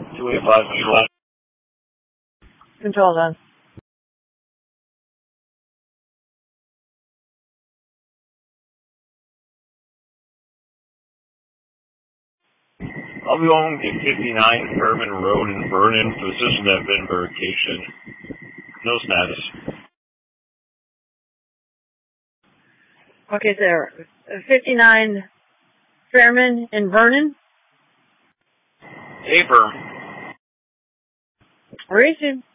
285 control. Control done. I'll be home to 59 Fairman Road in Vernon. Position that been verification. No status. Okay, sir. 59 Fairman in Vernon? Hey, firm. Where is it?